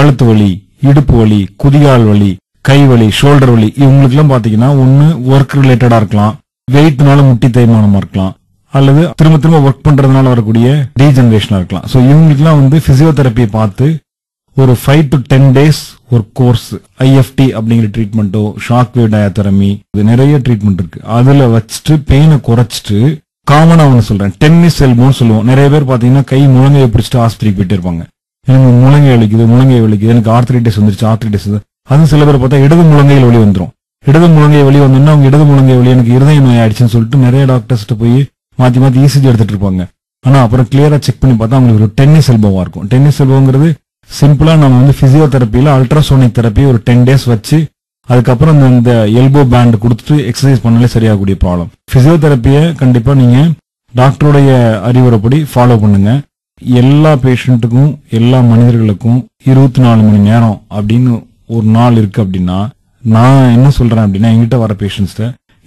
கழுத்து வலி, இடுப்பு வலி, குதிகால் வலி, கை வலி, ஷோல்டர் வலி, இவங்களுக்கு எல்லாம் பாத்தீங்கன்னா ஒண்ணு ஒர்க் ரிலேட்டடா இருக்கலாம், வெயிட்னால முட்டி தேய்மானமா இருக்கலாம், அல்லது திரும்ப திரும்ப ஒர்க் பண்றதுனால வரக்கூடிய டீஜெனரேஷனா இருக்கலாம். சோ இவங்களுக்கு எல்லாம் வந்து பிசியோதெரப்பியை பார்த்து ஒரு 5 to 10 days ஒரு கோர்ஸ், IFT அப்படிங்கிற ட்ரீட்மெண்ட்டோ, ஷாக் வேவ் டயாதெரமி, நிறைய ட்ரீட்மெண்ட் இருக்கு. அதுல வச்சுட்டு பெயினை குறைச்சிட்டு, காமனா ஒண்ணு சொல்றேன், டென்னிஸ் எல்போன்னு சொல்லுவோம். நிறைய பேர் பாத்தீங்கன்னா கை முழங்கையை பிடிச்சிட்டு ஆஸ்பத்திரிக்கு போயிட்டு இருப்பாங்க. எனக்கு முழங்கை வலிக்குது, எனக்கு ஆர்த்ரைட்டிஸ் வந்துருச்சு, ஆர்த்ரைட்டிஸ். அது சில பேர் பார்த்தா இடது முழங்கையில் வலி வந்துடும். இடது முழங்கை வலி வந்தோம்னா அவங்க இடது முழங்கை வலி எனக்கு இருதய நோய் ஆயிடுச்சுன்னு சொல்லிட்டு நிறைய டாக்டர்ஸ்ட்டு போய் மாத்தி மாத்தி ECG எடுத்துட்டு இருப்பாங்க. ஆனா அப்புறம் கிளியரா செக் பண்ணி பார்த்தா அவங்களுக்கு ஒரு டென்னிஸ் எல்போவா இருக்கும். டென்னிஸ் எல்போங்கிறது சிம்பிளா நம்ம வந்து பிசியோதெரப்பியில அல்ட்ராசோனிக் தெரப்பி ஒரு 10 days வச்சு அதுக்கப்புறம் இந்த எல்போ பேண்ட் கொடுத்துட்டு எக்ஸசைஸ் பண்ணாலே சரியாகக்கூடிய ப்ராப்ளம். பிசியோதெரப்பியை கண்டிப்பா நீங்க டாக்டருடைய அறிவுரைப்படி ஃபாலோ பண்ணுங்க. எல்லா பேஷண்ட்டுக்கும், எல்லா மனிதர்களுக்கும் 24 மணி நேரம் அப்படின்னு ஒரு நாள் இருக்கு அப்படின்னா, நான் என்ன சொல்றேன் அப்படின்னா, என்கிட்ட வர பேஷண்ட்ஸ்ட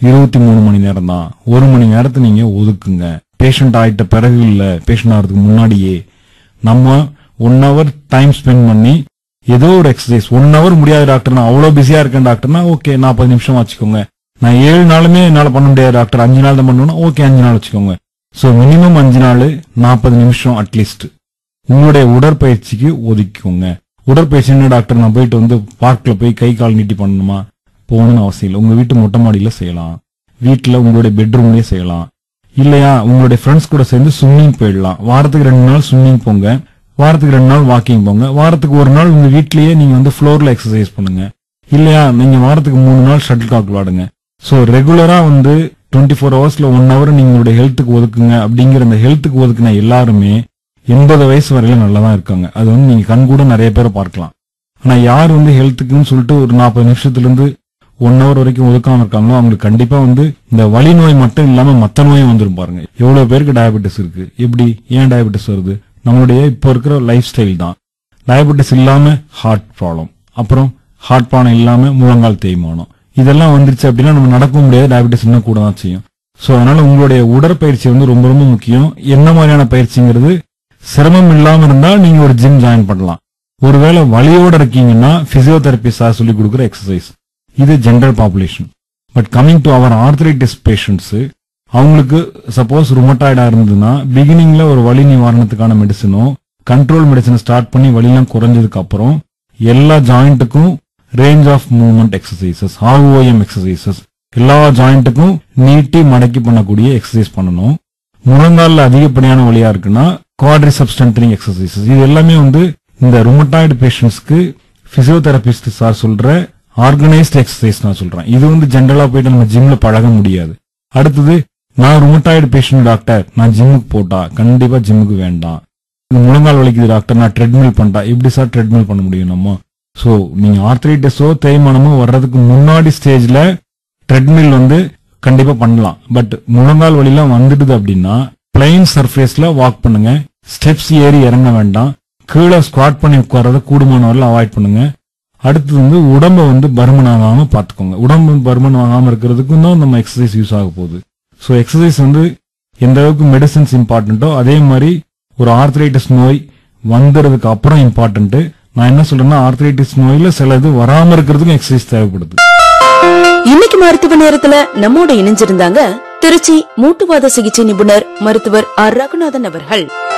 23 மணி நேரம் தான். 1 மணி நேரத்தை நீங்க ஒதுக்குங்க. பேஷண்ட் ஆயிட்ட பிறகு இல்ல, பேஷண்ட் ஆகிறதுக்கு முன்னாடியே நம்ம 1 hour டைம் ஸ்பெண்ட் பண்ணி ஏதோ ஒரு எக்ஸசைஸ். 1 hour முடியாது டாக்டர், நான் அவ்வளவு பிஸியா இருக்கேன் டாக்டர்னா ஓகே 40 நிமிஷம் வச்சுக்கோங்க. நான் 7 நாளுமே என்னால பண்ண முடியாது டாக்டர், 5 நாள் தான் பண்ணணும்னா ஓகே 5 நாள் வச்சுக்கோங்க. சோ மினிமம் 5 நாள் 40 நிமிஷம் அட்லீஸ்ட் உங்களுடைய உடற்பயிற்சிக்கு ஒதுக்கிக்கோங்க. உடற்பயிற்சி என்ன டாக்டர், நான் போயிட்டு வந்து பார்க்ல போய் கை கால் நீட்டி பண்ணணுமா? போகணும்னு அவசியம் இல்லை. உங்க வீட்டு மொட்டை மாடியில செய்யலாம், வீட்டுல உங்களுடைய பெட்ரூம்லயே செய்யலாம். இல்லையா உங்களுடைய ஃப்ரெண்ட்ஸ் கூட சேர்ந்து ஸ்விம்மிங் போயிடலாம். வாரத்துக்கு 2 நாள் ஸ்விம்மிங் போங்க, வாரத்துக்கு 2 நாள் வாக்கிங் போங்க, வாரத்துக்கு 1 நாள் உங்க வீட்லயே நீங்க வந்து ஃப்ளோர்ல எக்ஸசைஸ் பண்ணுங்க. இல்லையா நீங்க வாரத்துக்கு 3 நாள் ஷட்டில் காக் விளையாடுங்க. சோ ரெகுலரா வந்து 24 ஹவர்ஸ்ல 1 hour நீங்களுடைய ஹெல்த்துக்கு ஒதுக்குங்க. அப்படிங்கிற அந்த ஹெல்த்துக்கு ஒதுக்குன எல்லாருமே 80 வயசு வரையில நல்லாதான் இருக்காங்க. அது வந்து நீங்க கண் கூட நிறைய பேரை பார்க்கலாம். ஆனா யார் வந்து ஹெல்த்துக்குன்னு சொல்லிட்டு ஒரு 40 நிமிஷத்துல இருந்து 1 hour வரைக்கும் ஒதுக்காம இருக்காங்களோ அவங்களுக்கு கண்டிப்பா வந்து இந்த வலி நோய் மட்டும் இல்லாம மத்த நோயும் வந்துரும். பாருங்க எவ்வளவு பேருக்கு டயபெட்டிஸ் இருக்கு. எப்படி, ஏன் டயபெட்டிஸ் வருது? நம்மளுடைய இப்ப இருக்கிற லைஃப் ஸ்டைல் தான். டயபெட்டிஸ் இல்லாம ஹார்ட் ப்ராப்ளம், அப்புறம் ஹார்ட் ப்ராப்ளம் இல்லாம முழங்கால் தேய்மானம், இதெல்லாம் வந்துருச்சு அப்படின்னா நம்ம நடக்க முடியாது, டயபெட்டிஸ் இன்னும் கூட தான் செய்யும். சோ அதனால உங்களுடைய உடற்பயிற்சி வந்து ரொம்ப ரொம்ப முக்கியம். என்ன மாதிரியான பயிற்சிங்கிறது சிரமம் இல்லாம இருந்தா நீங்க ஒரு ஜிம் ஜாயின் பண்ணலாம். ஒருவேளை வலியோட இருக்கீங்கன்னா பிசியோதெரபி சார் சொல்லி கொடுக்குற எக்ஸசைஸ், இது general population. But coming to our arthritis patients, அவங்களுக்கு சப்போஸ் ருமட்டாய்டா இருந்ததுன்னா பிகினிங்ல ஒரு வலி நிவாரணத்துக்கான மெடிசனோ கண்ட்ரோல் மெடிசனை ஸ்டார்ட் பண்ணி வலியெல்லாம் குறைஞ்சதுக்கு அப்புறம் எல்லா ஜாயிண்ட்டுக்கும் range of movement exercises, ROM exercises, எல்லா ஜாயிண்ட்டுக்கும் நீட்டி மடக்கி பண்ணக்கூடிய எக்ஸசைஸ் பண்ணணும். முழங்கால அதிகப்படியான வலியா இருக்குன்னா குவாட்ரிசெப்ஸ் ஸ்ட்ரென்தனிங் எக்ஸசைசஸ், இது எல்லாமே வந்து இந்த ருமட்டாய்டு பேஷண்ட்ஸ்க்கு பிசியோதெரபிஸ்ட் சார் சொல்ற ஆர்கனைஸ்ட் எக்ஸசைஸ் நான் சொல்றேன். இது வந்து ஜெனரலா போயிட்டு நம்ம ஜிம்ல பழக முடியாது. அடுத்தது, நான் ருமட்டாய்டு பேஷண்ட் டாக்டர், நான் ஜிம்முக்கு போட்டா கண்டிப்பா ஜிம்முக்கு வேண்டாம். முழங்கால் வலிக்குது டாக்டர், நான் ட்ரெட்மில் பண்ணிட்டா எப்படி சார் ட்ரெட்மில் பண்ண முடியும் நம்ம? சோ நீங்க ஆர்த்ரைட்டிஸோ தேய்மானமோ வர்றதுக்கு முன்னாடி ஸ்டேஜ்ல ட்ரெட்மில் வந்து கண்டிப்பா பண்ணலாம். பட் முழங்கால் வலிலாம் வந்துடுது அப்படின்னா பிளைன் சர்ஃபேஸ்ல வாக் பண்ணுங்க. ஸ்டெப்ஸ் ஏறி இறங்க வேண்டாம். கீழே ஸ்குவாட் பண்ணி உட்கார்றத கூடுமான வரல அவாய்ட் பண்ணுங்க. அடுத்தது வந்து உடம்ப வந்து பருமன் ஆகாம பாத்துக்கோங்க. உடம்பு பருமன் ஆகாம இருக்கிறதுக்கும் தான் நம்ம எக்ஸசைஸ் யூஸ் ஆக போகுது. சோ எக்ஸசைஸ் வந்து எந்த அளவுக்கு மெடிசன்ஸ் இம்பார்ட்டன்ட்டோ அதே மாதிரி ஒரு ஆர்த்ரைட்டிஸ் நோய் வந்துறதுக்கு அப்புறம் இம்பார்ட்டன்ட். நான் என்ன சொல்றேன்னா, ஆர்த்ரைட்டிஸ் நோயில சில இது வராம இருக்கிறதுக்கும் எக்ஸசைஸ் தேவைப்படுது. இன்னைக்கு மருத்துவ நேரத்துல நம்மோட இணைஞ்சிருந்தாங்க திருச்சி மூட்டுவாத சிகிச்சை நிபுணர் மருத்துவர் R. ரகுநாதன் அவர்கள்.